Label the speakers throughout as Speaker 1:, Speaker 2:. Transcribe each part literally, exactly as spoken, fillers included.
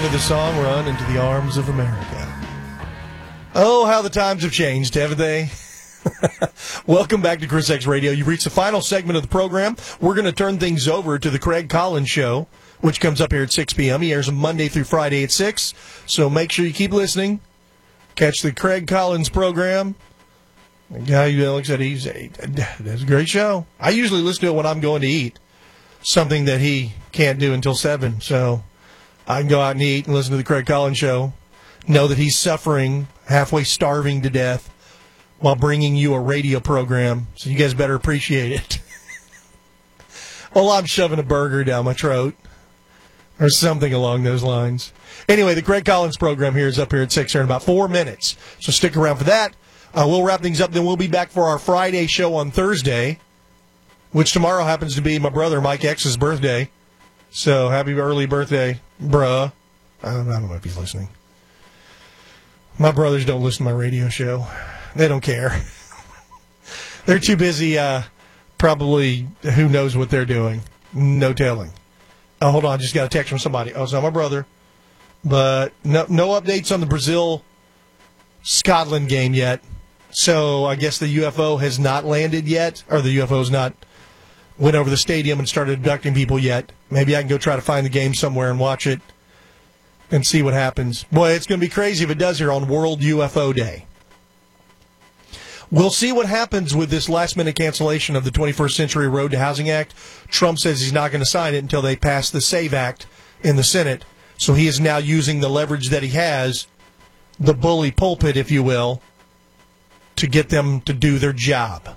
Speaker 1: of the song, Run into the Arms of America. Oh, how the times have changed, haven't they? Welcome back to Chris X Radio. You've reached the final segment of the program. We're going to turn things over to the Craig Collins Show, which comes up here at six p.m. He airs Monday through Friday at six, so make sure you keep listening. Catch the Craig Collins program. The guy who looks at he's a, that's a great show. I usually listen to it when I'm going to eat, something that he can't do until seven, so I can go out and eat and listen to the Craig Collins Show, know that he's suffering, halfway starving to death, while bringing you a radio program, so you guys better appreciate it. Well, I'm shoving a burger down my throat, or something along those lines. Anyway, the Craig Collins program here is up here at six here in about four minutes, so stick around for that. Uh, we'll wrap things up, then we'll be back for our Friday show on Thursday, which tomorrow happens to be my brother Mike X's birthday. So happy early birthday, bruh. I don't, I don't know if he's listening. My brothers don't listen to my radio show. They don't care. They're too busy, uh, probably, who knows what they're doing. No telling. Oh, hold on, just got a text from somebody. Oh, it's not my brother. But no, no updates on the Brazil-Scotland game yet. So I guess the U F O has not landed yet, or the U F O's not went over the stadium and started abducting people yet. Maybe I can go try to find the game somewhere and watch it and see what happens. Boy, it's going to be crazy if it does here on World U F O Day. We'll see what happens with this last-minute cancellation of the twenty-first Century Road to Housing Act. Trump says he's not going to sign it until they pass the SAVE Act in the Senate. So he is now using the leverage that he has, the bully pulpit, if you will, to get them to do their job.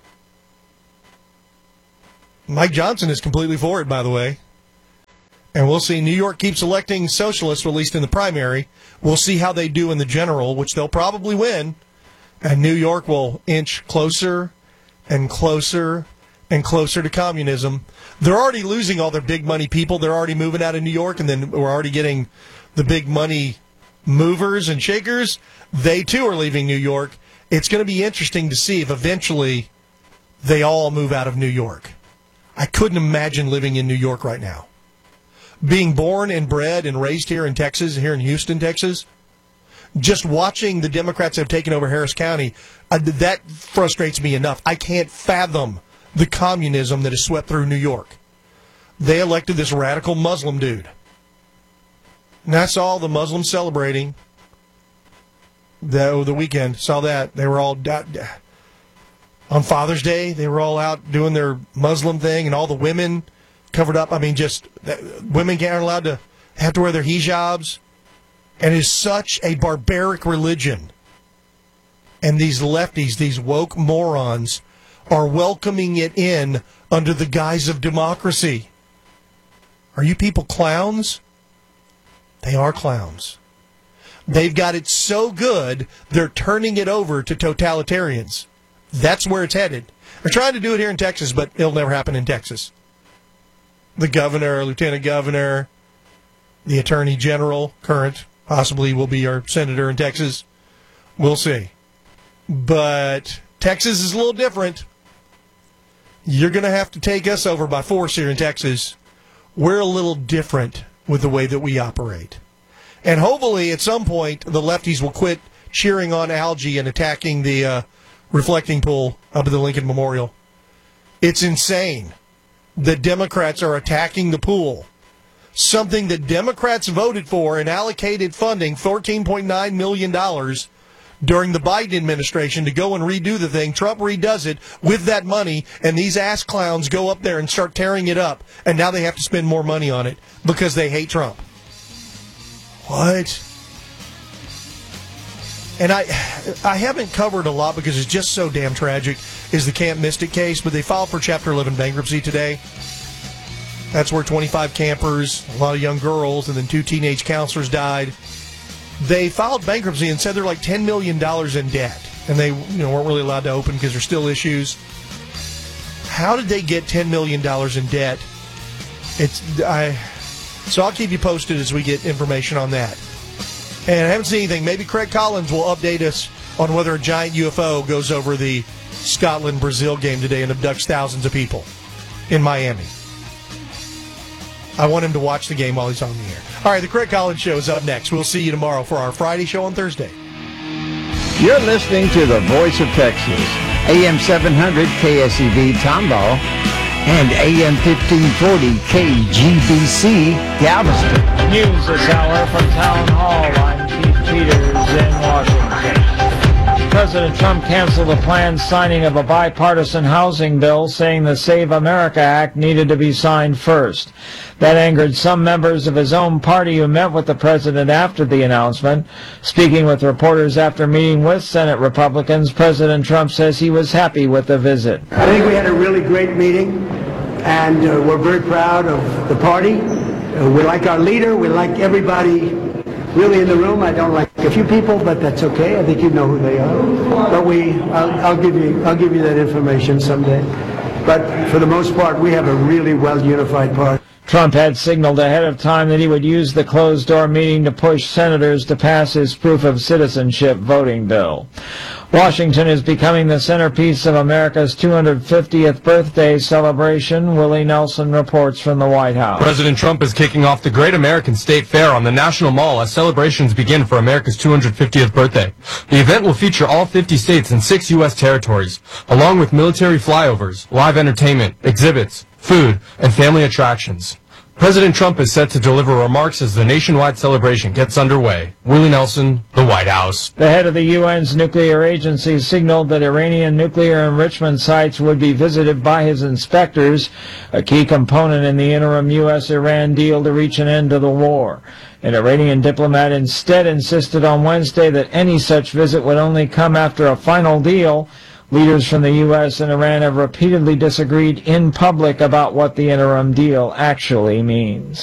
Speaker 1: Mike Johnson is completely for it, by the way. And we'll see. New York keeps electing socialists, at least in the primary. We'll see how they do in the general, which they'll probably win. And New York will inch closer and closer and closer to communism. They're already losing all their big money people. They're already moving out of New York, and then we're already getting the big money movers and shakers. They, too, are leaving New York. It's going to be interesting to see if eventually they all move out of New York. I couldn't imagine living in New York right now. Being born and bred and raised here in Texas, here in Houston, Texas, just watching the Democrats have taken over Harris County, uh, that frustrates me enough. I can't fathom the communism that has swept through New York. They elected this radical Muslim dude. And I saw the Muslims celebrating the, the weekend. Saw that. They were all... On Father's Day, they were all out doing their Muslim thing, and all the women covered up. I mean, just women aren't allowed to have to wear their hijabs. And it is such a barbaric religion. And these lefties, these woke morons, are welcoming it in under the guise of democracy. Are you people clowns? They are clowns. They've got it so good, they're turning it over to totalitarians. That's where it's headed. They're trying to do it here in Texas, but it'll never happen in Texas. The governor, lieutenant governor, the attorney general, current, possibly will be our senator in Texas. We'll see. But Texas is a little different. You're going to have to take us over by force here in Texas. We're a little different with the way that we operate. And hopefully at some point the lefties will quit cheering on algae and attacking the uh, reflecting pool up at the Lincoln Memorial. It's insane. The Democrats are attacking the pool. Something that Democrats voted for and allocated funding, fourteen point nine million dollars, during the Biden administration to go and redo the thing. Trump redoes it with that money, and these ass clowns go up there and start tearing it up, and now they have to spend more money on it because they hate Trump. What? And I I haven't covered a lot because it's just so damn tragic, is the Camp Mystic case, but they filed for Chapter eleven bankruptcy today. That's where twenty-five campers, a lot of young girls, and then two teenage counselors died. They filed bankruptcy and said they're like ten million dollars in debt, and they you know weren't really allowed to open because there's still issues. How did they get ten million dollars in debt? It's I. So I'll keep you posted as we get information on that. And I haven't seen anything. Maybe Craig Collins will update us on whether a giant U F O goes over the Scotland-Brazil game today and abducts thousands of people in Miami. I want him to watch the game while he's on the air. All right, the Craig Collins Show is up next. We'll see you tomorrow for our Friday show on Thursday.
Speaker 2: You're listening to the Voice of Texas, A M seven hundred K S E V Tomball and A M fifteen forty K G B C Galveston.
Speaker 3: News this hour from Town Hall. I'm Keith Peters in Washington. President Trump canceled the planned signing of a bipartisan housing bill, saying the Save America Act needed to be signed first. That angered some members of his own party who met with the president after the announcement. Speaking with reporters after meeting with Senate Republicans, President Trump says he was happy with the visit.
Speaker 4: I think we had a really great meeting, and uh, we're very proud of the party. Uh, we like our leader. We like everybody really in the room. I don't like a few people, but that's okay. I think you know who they are. But we, I'll, I'll give you, I'll give you that information someday. But for the most part, we have a really well unified party.
Speaker 3: Trump had signaled ahead of time that he would use the closed-door meeting to push senators to pass his proof of citizenship voting bill. Washington is becoming the centerpiece of America's two hundred fiftieth birthday celebration. Willie Nelson reports from the White House.
Speaker 5: President Trump is kicking off the Great American State Fair on the National Mall as celebrations begin for America's two hundred fiftieth birthday. The event will feature all fifty states and six U S territories, along with military flyovers, live entertainment, exhibits, food, and family attractions. President Trump is set to deliver remarks as the nationwide celebration gets underway. Willie Nelson, the White House.
Speaker 3: The head of the U N's nuclear agency signaled that Iranian nuclear enrichment sites would be visited by his inspectors, a key component in the interim U S Iran deal to reach an end to the war. An Iranian diplomat instead insisted on Wednesday that any such visit would only come after a final deal. Leaders from the U S and Iran have repeatedly disagreed in public about what the interim deal actually means.